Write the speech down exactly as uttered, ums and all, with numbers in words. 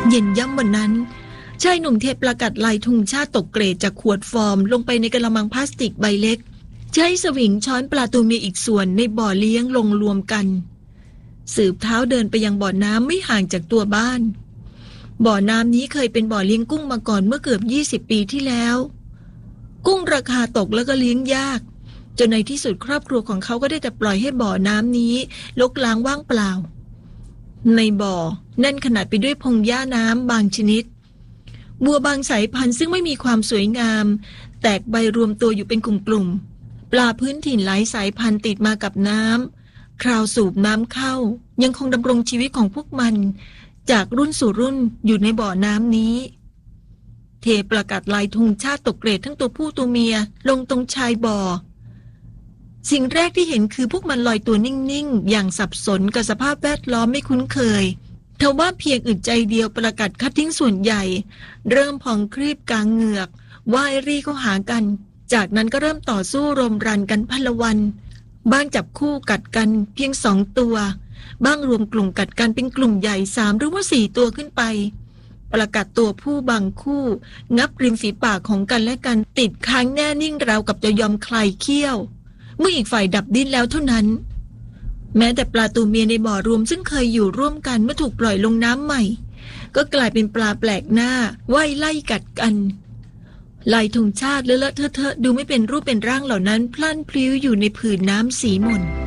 เย็นย่ำวันนั้นชายหนุ่มเทปประกาศลายธงชาติตกเกรดจากขวดฟอร์มลงไปในกระมังพลาสติกใบเล็กใช้สวิงช้อนปลาตัวเมียอีกส่วนในบ่อเลี้ยงลงรวมกันสืบเท้าเดินไปยังบ่อน้ำไม่ห่างจากตัวบ้านบ่อน้ำนี้เคยเป็นบ่อเลี้ยงกุ้งมาก่อนเมื่อเกือบยี่สิบปีที่แล้วกุ้งราคาตกแล้วก็เลี้ยงยากจนในที่สุดครอบครัวของเขาก็ได้แต่ปล่อยให้บ่อน้ำนี้รกร้างว่างเปล่าในบ่อแน่นขนาดไปด้วยพงหญ้าน้ำบางชนิดบัวบางสายพันธุ์ซึ่งไม่มีความสวยงามแตกใบรวมตัวอยู่เป็นกลุ่มๆปลาพื้นถิ่นหลายสายพันธุ์ติดมากับน้ำคราวสูบน้ำเข้ายังคงดำรงชีวิตของพวกมันจากรุ่นสู่รุ่นอยู่ในบ่อน้ำนี้เทประกาศลายธงชาติตกเกรดทั้งตัวผู้ตัวเมียลงตรงชายบ่อสิ่งแรกที่เห็นคือพวกมันลอยตัวนิ่งๆอย่างสับสนกับสภาพแวดล้อมไม่คุ้นเคยทว่าเพียงอึดใจเดียวประกาศคัดทิ้งส่วนใหญ่เริ่มพองครีบกลางเหงือกว่ายรี่เข้าหากันจากนั้นก็เริ่มต่อสู้รมรันกันพลวันบ้างจับคู่กัดกันเพียงสองตัวบ้างรวมกลุ่มกัดกันเป็นกลุ่มใหญ่สามหรือว่าสี่ตัวขึ้นไปประกาศตัวผู้บางคู่งับริมฝีปากของกันและกันติดค้างแน่นิ่งราวกับจะยอมคลายเขี้ยวเมื่ออีกฝ่ายดับดิ้นแล้วเท่านั้นแม้แต่ปลาตัวเมียในบ่อรวมซึ่งเคยอยู่ร่วมกันเมื่อถูกปล่อยลงน้ำใหม่ก็กลายเป็นปลาแปลกหน้าว่ายไล่กัดกันลายธงชาติเลอะเลอะเทอะเทอะดูไม่เป็นรูปเป็นร่างเหล่านั้นพลั่นพลิ้วอยู่ในผืนน้ำสีหม่น